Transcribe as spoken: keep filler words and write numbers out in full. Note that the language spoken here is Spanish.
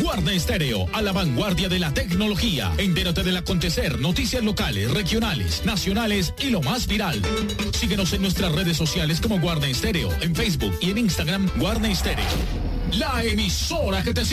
Guarda Estéreo, a la vanguardia de la tecnología. Entérate del acontecer, noticias locales, regionales, nacionales y lo más viral. Síguenos en nuestras redes sociales como Guarda Estéreo, en Facebook y en Instagram Guarda Estéreo. La emisora que te